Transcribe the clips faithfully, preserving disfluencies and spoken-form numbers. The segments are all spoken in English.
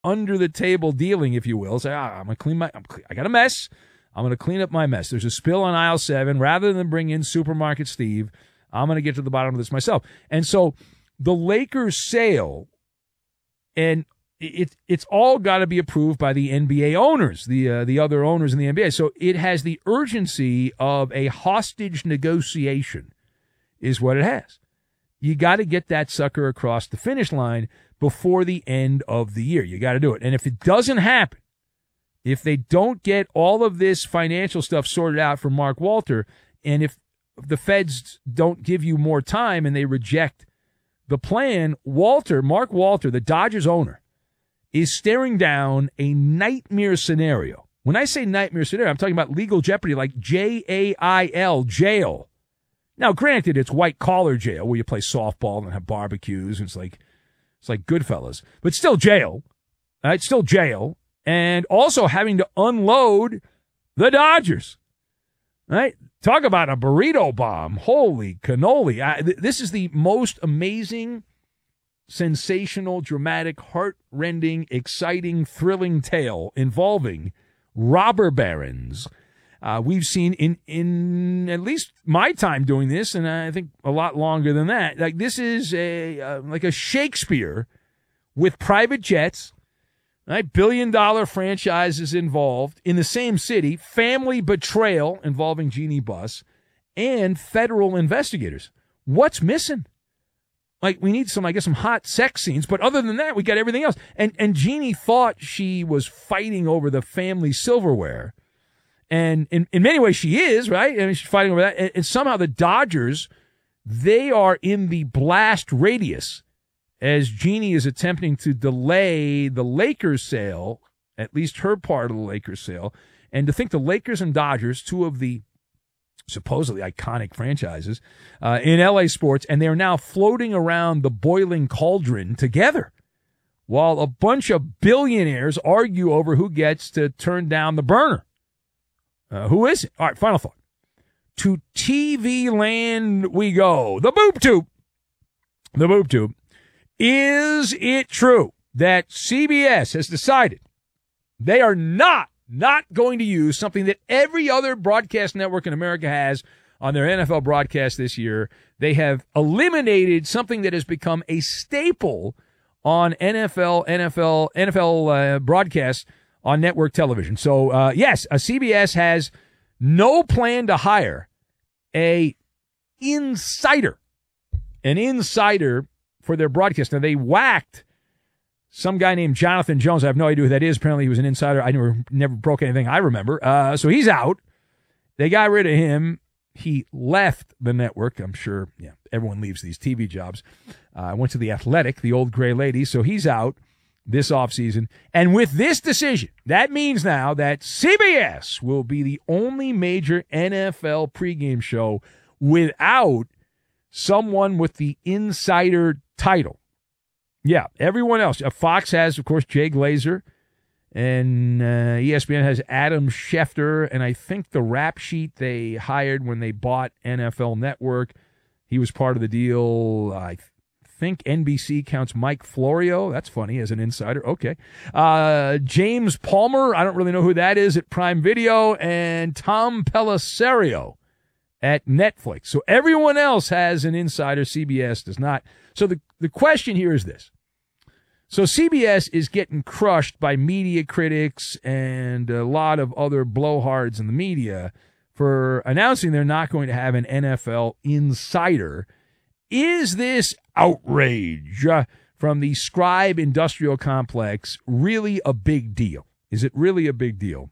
under the table dealing, if you will. Say, ah, I'm gonna clean my. I'm, I got a mess. I'm gonna clean up my mess. There's a spill on aisle seven. Rather than bring in Supermarket Steve, I'm gonna get to the bottom of this myself. And so the Lakers sale, and it it's all got to be approved by the N B A owners, the uh, the other owners in the N B A. So it has the urgency of a hostage negotiation, is what it has. You got to get that sucker across the finish line before the end of the year. You got to do it. And if it doesn't happen, if they don't get all of this financial stuff sorted out for Mark Walter, and if the feds don't give you more time and they reject the plan, Walter, Mark Walter, the Dodgers owner, is staring down a nightmare scenario. When I say nightmare scenario, I'm talking about legal jeopardy, like J A I L, jail. Now, granted, it's white-collar jail where you play softball and have barbecues, and it's like it's like Goodfellas. But still jail. Right? Still jail. And also having to unload the Dodgers. Right? Talk about a burrito bomb. Holy cannoli. I, th- this is the most amazing, sensational, dramatic, heart-rending, exciting, thrilling tale involving robber barons Uh, we've seen in, in at least my time doing this, and I think a lot longer than that. Like this is a uh, like a Shakespeare with private jets, right? Billion dollar franchises involved in the same city, family betrayal involving Jeannie Buss, and federal investigators. What's missing? Like we need some, I guess, some hot sex scenes, but other than that, we got everything else. And and Jeannie thought she was fighting over the family silverware. And in, in many ways she is, right? I mean, she's fighting over that. And, and somehow the Dodgers, they are in the blast radius as Jeannie is attempting to delay the Lakers sale, at least her part of the Lakers sale. And to think the Lakers and Dodgers, two of the supposedly iconic franchises uh, in L A sports, and they're now floating around the boiling cauldron together while a bunch of billionaires argue over who gets to turn down the burner. Uh, who is it? All right, final thought. To T V land we go. The boob tube. The boob tube. Is it true that C B S has decided they are not, not going to use something that every other broadcast network in America has on their N F L broadcast this year? They have eliminated something that has become a staple on N F L, N F L, N F L uh, broadcasts on network television. So, uh, yes, a C B S has no plan to hire a insider, an insider for their broadcast. Now, they whacked some guy named Jonathan Jones. I have no idea who that is. Apparently, he was an insider. I never, never broke anything I remember. Uh, so he's out. They got rid of him. He left the network. I'm sure, yeah, everyone leaves these T V jobs. I uh, went to The Athletic, the old gray lady. So he's out this offseason. And with this decision, that means now that C B S will be the only major N F L pregame show without someone with the insider title. Yeah, everyone else. Fox has, of course, Jay Glazer, and uh, E S P N has Adam Schefter, and I think the rap sheet they hired when they bought N F L Network, he was part of the deal. I think N B C counts Mike Florio. That's funny, as an insider. Okay. Uh, James Palmer, I don't really know who that is, at Prime Video, and Tom Pellisario at Netflix. So everyone else has an insider. C B S does not. So the, the question here is this. So C B S is getting crushed by media critics and a lot of other blowhards in the media for announcing they're not going to have an N F L insider. Is this outrage uh, from the Scribe Industrial Complex really a big deal? Is it really a big deal?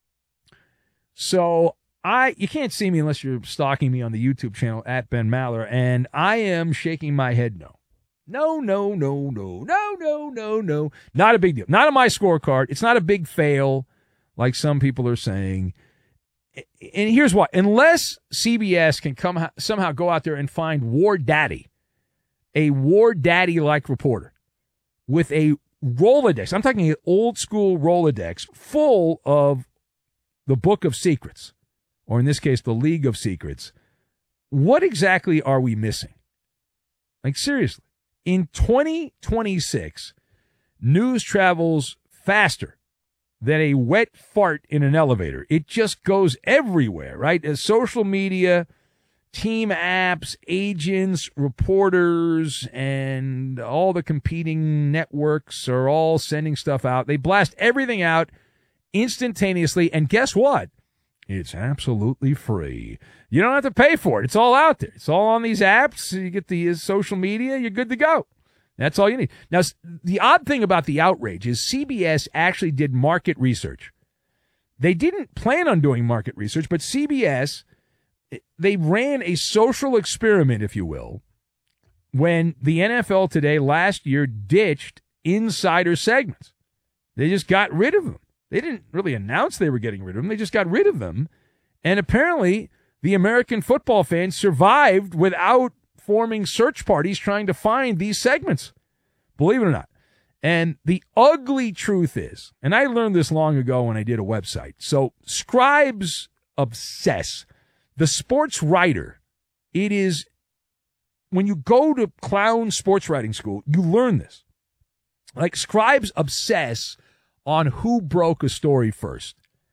So I, you can't see me unless you're stalking me on the YouTube channel at Ben Maller, and I am shaking my head no. No, no, no, no, no, no, no, no. Not a big deal. Not on my scorecard. It's not a big fail like some people are saying. And here's why. Unless C B S can come somehow go out there and find War Daddy, a War Daddy-like reporter with a Rolodex. I'm talking an old-school Rolodex full of the Book of Secrets, or in this case, the League of Secrets. What exactly are we missing? Like, seriously. In twenty twenty-six, news travels faster than a wet fart in an elevator. It just goes everywhere, right? As social media, team apps, agents, reporters, and all the competing networks are all sending stuff out. They blast everything out instantaneously, and guess what? It's absolutely free. You don't have to pay for it. It's all out there. It's all on these apps. You get the social media, you're good to go. That's all you need. Now, the odd thing about the outrage is C B S actually did market research. They didn't plan on doing market research, but C B S, they ran a social experiment, if you will, when the N F L Today last year ditched insider segments. They just got rid of them. They didn't really announce they were getting rid of them. They just got rid of them. And apparently, the American football fans survived without forming search parties trying to find these segments. Believe it or not. And the ugly truth is, and I learned this long ago when I did a website. So scribes obsess. The sports writer, it is, when you go to clown sports writing school, you learn this. Like, scribes obsess on who broke a story first.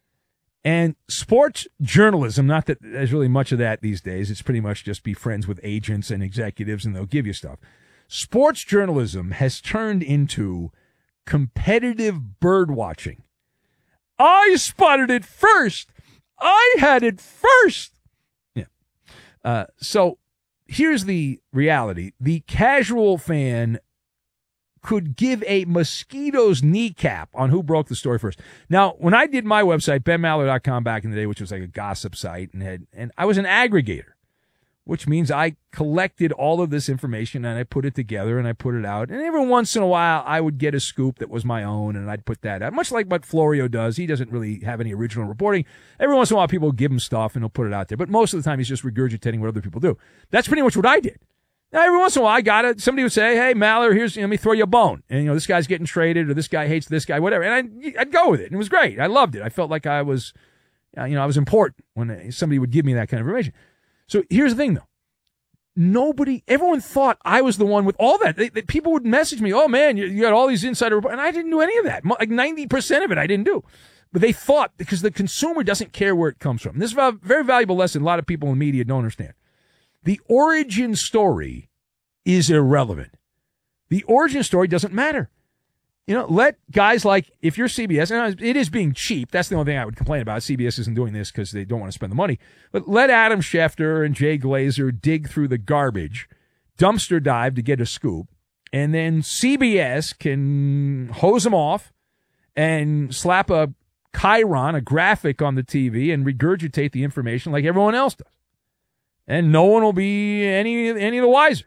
And sports journalism, not that there's really much of that these days. It's pretty much just be friends with agents and executives and they'll give you stuff. Sports journalism has turned into competitive bird watching. I spotted it first. I had it first. Yeah. Uh, so here's the reality. The casual fan could give a mosquito's kneecap on who broke the story first. Now, when I did my website, ben maller dot com back in the day, which was like a gossip site, and had, and I was an aggregator, which means I collected all of this information and I put it together and I put it out. And every once in a while, I would get a scoop that was my own and I'd put that out. Much like what Florio does. He doesn't really have any original reporting. Every once in a while, people give him stuff and he'll put it out there. But most of the time, he's just regurgitating what other people do. That's pretty much what I did. Now, every once in a while, I got it. Somebody would say, hey, Maller, here's, let me throw you a bone. And, you know, this guy's getting traded or this guy hates this guy, whatever. And I'd, I'd go with it. And it was great. I loved it. I felt like I was, you know, I was important when somebody would give me that kind of information. So here's the thing, though. Nobody, everyone thought I was the one with all that. They, they, people would message me, oh, man, you, you got all these insider reports. And I didn't do any of that. Like ninety percent of it I didn't do. But they thought, because the consumer doesn't care where it comes from. This is a very valuable lesson a lot of people in media don't understand. The origin story is irrelevant. The origin story doesn't matter. You know, let guys like, if you're C B S, and it is being cheap, that's the only thing I would complain about. C B S isn't doing this because they don't want to spend the money. But let Adam Schefter and Jay Glazer dig through the garbage, dumpster dive to get a scoop, and then C B S can hose them off and slap a chyron, a graphic on the T V, and regurgitate the information like everyone else does. And no one will be any, any the wiser.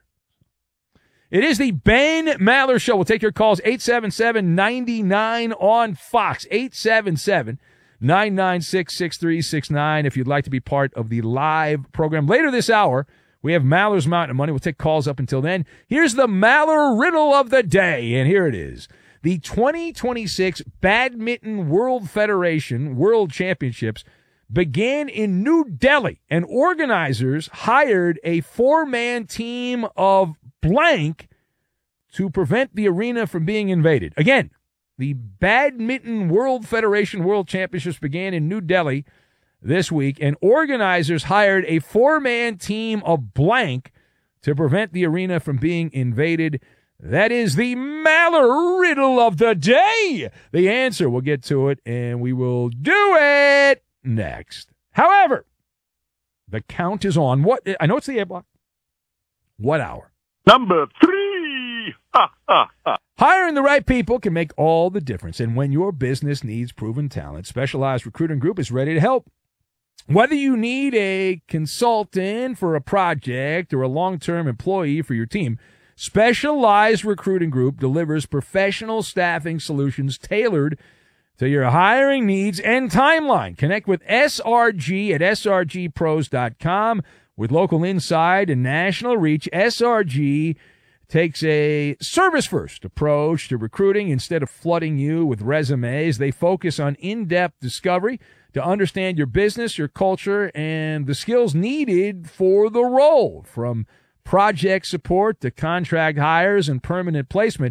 It is the Ben Maller Show. We'll take your calls, eight seven seven, nine nine on Fox, eight seven seven, nine nine six, six three six nine if you'd like to be part of the live program. Later this hour, we have Maller's Mountain of Money. We'll take calls up until then. Here's the Maller riddle of the day, and here it is. The twenty twenty-six Badminton World Federation World Championships began in New Delhi, and organizers hired a four-man team of blank to prevent the arena from being invaded. Again, the Badminton World Federation World Championships began in New Delhi this week, and organizers hired a four-man team of blank to prevent the arena from being invaded. That is the Maller riddle of the day. The answer, we'll get to it, and we will do it next. However, the count is on. What? I know it's the A block. What hour? Number three. Ha, ha, ha. Hiring the right people can make all the difference. And when your business needs proven talent, Specialized Recruiting Group is ready to help. Whether you need a consultant for a project or a long-term employee for your team, Specialized Recruiting Group delivers professional staffing solutions tailored to your hiring needs and timeline. Connect with S R G at S R G pros dot com. With local insight and national reach, S R G takes a service-first approach to recruiting. Instead of flooding you with resumes, they focus on in-depth discovery to understand your business, your culture, and the skills needed for the role. From project support to contract hires and permanent placement,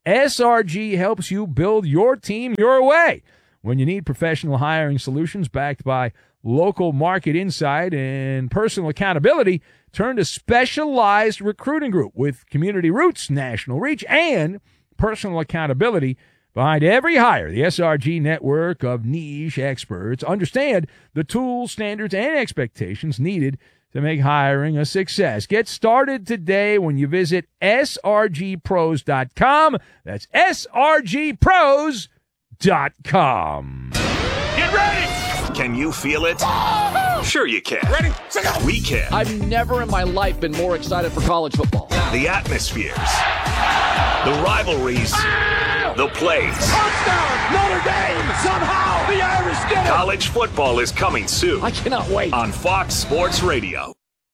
S R G helps you build your team your way. When you need professional hiring solutions backed by local market insight and personal accountability, turn to Specialized Recruiting Group with community roots, national reach, and personal accountability behind every hire. The S R G network of niche experts understand the tools, standards, and expectations needed to make hiring a success. Get started today when you visit S R G pros dot com. That's S R G pros dot com. Get ready! Can you feel it? Sure you can. Ready, set, go! We can. I've never in my life been more excited for college football. The atmospheres, the rivalries, the plays. Touchdown! Notre Dame! Somehow the Irish did it! College football is coming soon. I cannot wait. On Fox Sports Radio.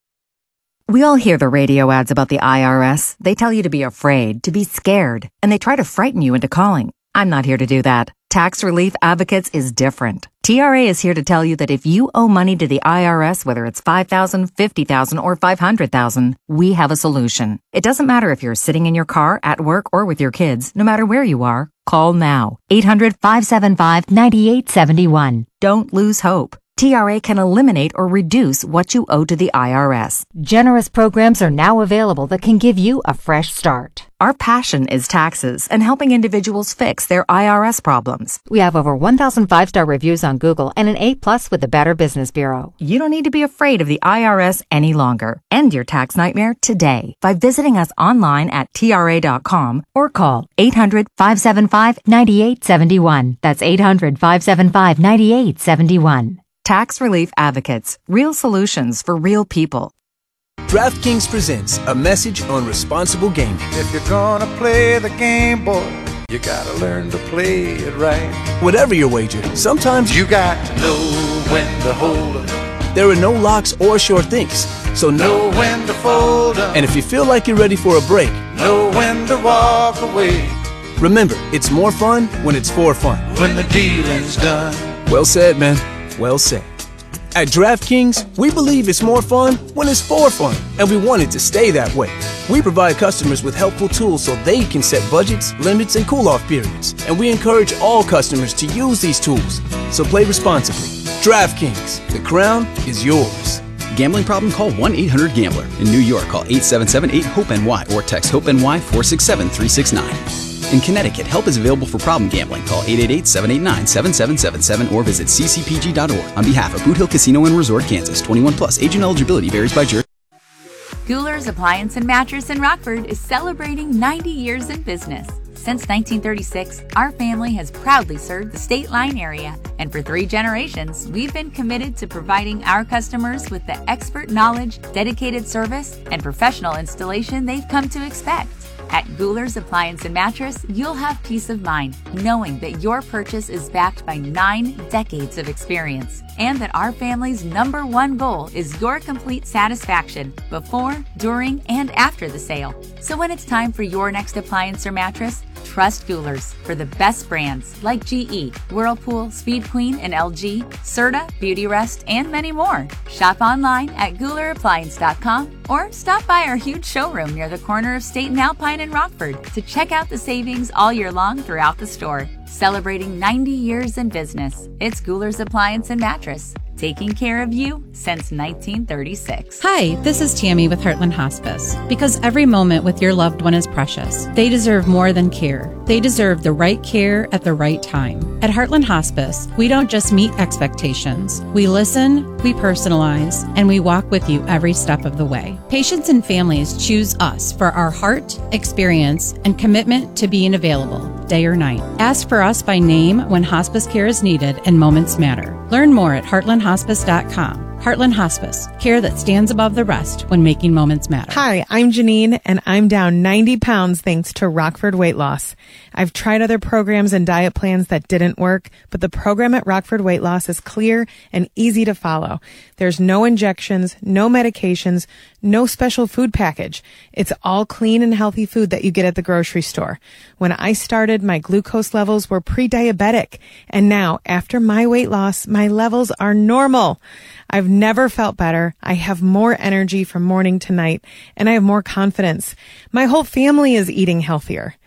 We all hear the radio ads about the I R S. They tell you to be afraid, to be scared, and they try to frighten you into calling. I'm not here to do that. Tax Relief Advocates is different. T R A is here to tell you that if you owe money to the I R S, whether it's five thousand dollars, fifty thousand dollars, or five hundred thousand dollars, we have a solution. It doesn't matter if you're sitting in your car, at work, or with your kids. No matter where you are, call now. eight hundred, five seven five, nine eight seven one. Don't lose hope. T R A can eliminate or reduce what you owe to the I R S. Generous programs are now available that can give you a fresh start. Our passion is taxes and helping individuals fix their I R S problems. We have over one thousand five-star reviews on Google and an A plus with the Better Business Bureau. You don't need to be afraid of the I R S any longer. End your tax nightmare today by visiting us online at T R A dot com or call eight hundred, five seven five, nine eight seven one. That's eight hundred, five seven five, nine eight seven one. Tax Relief Advocates. Real solutions for real people. DraftKings presents a message on responsible gaming. If you're gonna play the game, boy, you gotta learn to play it right. Whatever your wager, sometimes You got to know when to hold 'em, there are no locks or sure things. So know know. when to fold 'em, And if you feel like you're ready for a break, know when to walk away. remember, it's more fun when it's for fun. When the dealing's done. Well said, man. Well said. At DraftKings, we believe it's more fun when it's for fun, and we want it to stay that way. We provide customers with helpful tools so they can set budgets, limits, and cool-off periods, and we encourage all customers to use these tools. So play responsibly. DraftKings, the crown is yours. Gambling problem? Call one eight hundred gambler. In New York, call eight seven seven, eight, hope N Y or text HOPE-NY four six seven, three six nine. In Connecticut, help is available for problem gambling. Call eight eight eight, seven eight nine, seven seven seven seven or visit c c p g dot org. On behalf of Boot Hill Casino and Resort, Kansas, twenty-one plus, agent eligibility varies by jurisdiction. Goular's Appliance and Mattress in Rockford is celebrating ninety years in business. Since nineteen thirty-six, our family has proudly served the State Line area, and for three generations, we've been committed to providing our customers with the expert knowledge, dedicated service, and professional installation they've come to expect. At Goular's Appliance and Mattress, you'll have peace of mind knowing that your purchase is backed by nine decades of experience and that our family's number one goal is your complete satisfaction before, during, and after the sale. So when it's time for your next appliance or mattress, trust Goular's for the best brands like G E, Whirlpool, Speed Queen, and L G, Serta, Beautyrest, and many more. Shop online at Goular Appliance dot com or stop by our huge showroom near the corner of State and Alpine in Rockford to check out the savings all year long throughout the store. Celebrating ninety years in business, it's Goular's Appliance and Mattress, taking care of you since nineteen thirty-six. Hi, this is Tammy with Heartland Hospice. Because every moment with your loved one is precious, they deserve more than care. They deserve the right care at the right time. At Heartland Hospice, we don't just meet expectations. We listen, we personalize, and we walk with you every step of the way. Patients and families choose us for our heart, experience, and commitment to being available, day or night. Ask for us by name when hospice care is needed and moments matter. Learn more at heartland hospice dot com. Heartland Hospice, care that stands above the rest when making moments matter. Hi, I'm Janine, and I'm down ninety pounds thanks to Rockford Weight Loss. I've tried other programs and diet plans that didn't work, but the program at Rockford Weight Loss is clear and easy to follow. There's no injections, no medications, no special food package. It's all clean and healthy food that you get at the grocery store. When I started, my glucose levels were pre-diabetic, and now, after my weight loss, my levels are normal. I've never felt better. I have more energy from morning to night, and I have more confidence. My whole family is eating healthier.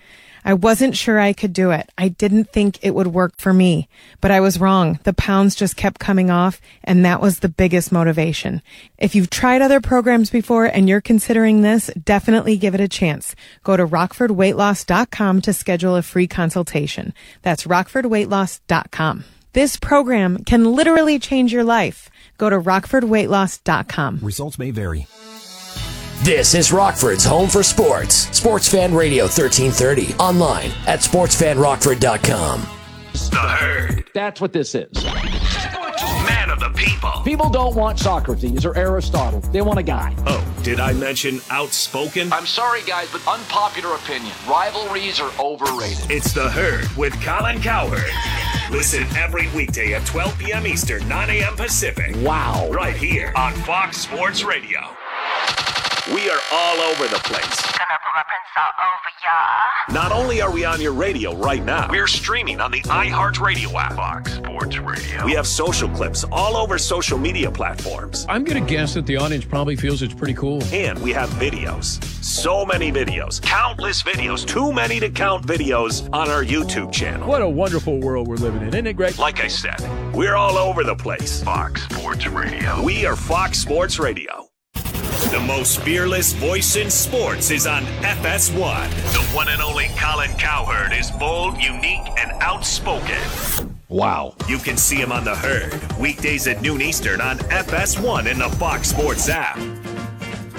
I wasn't sure I could do it. I didn't think it would work for me, but I was wrong. The pounds just kept coming off, and that was the biggest motivation. If you've tried other programs before and you're considering this, definitely give it a chance. Go to rockford weight loss dot com to schedule a free consultation. That's rockford weight loss dot com. This program can literally change your life. Go to rockford weight loss dot com. Results may vary. This is Rockford's home for sports. Sports Fan Radio thirteen thirty. Online at sports fan rockford dot com. The Herd. That's what this is. Man of the people. People don't want Socrates or Aristotle. They want a guy. Oh, did I mention outspoken? I'm sorry, guys, but unpopular opinion. Rivalries are overrated. It's The Herd with Colin Cowherd. Listen every weekday at twelve p.m. Eastern, nine a.m. Pacific. Wow. Right here on Fox Sports Radio. We are all over the place. Gonna pull up and all over ya. Not only are we on your radio right now, we're streaming on the iHeartRadio app. Fox Sports Radio. We have social clips all over social media platforms. I'm going to guess that the audience probably feels it's pretty cool. And we have videos. So many videos. Countless videos. Too many to count videos on our YouTube channel. What a wonderful world we're living in, isn't it, Greg? Like I said, we're all over the place. Fox Sports Radio. We are Fox Sports Radio. The most fearless voice in sports is on F S one. The one and only Colin Cowherd is bold, unique, and outspoken. Wow. You can see him on The Herd, weekdays at noon Eastern on F S one in the Fox Sports app.